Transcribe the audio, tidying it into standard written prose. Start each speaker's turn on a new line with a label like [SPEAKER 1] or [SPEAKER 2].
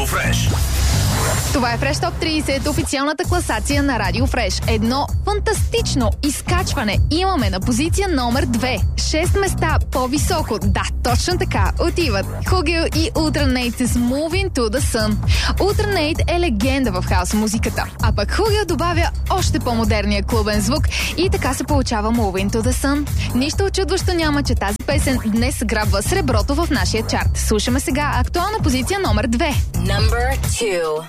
[SPEAKER 1] Fresh.
[SPEAKER 2] Това е Fresh Top 30, официалната класация на Радио Fresh. Едно фантастично изкачване имаме на позиция номер 2. 6 места по-високо. Да, точно така. Отиват Хугел и Ultranate с Moving to the Sun. Ultranate е легенда в хаос музиката, а пък Хугел добавя още по-модерния клубен звук и така се получава Moving to the Sun. Нищо очудващо няма, че тази песен днес грабва среброто в нашия чарт. Слушаме сега актуална позиция номер 2.
[SPEAKER 3] Number 2.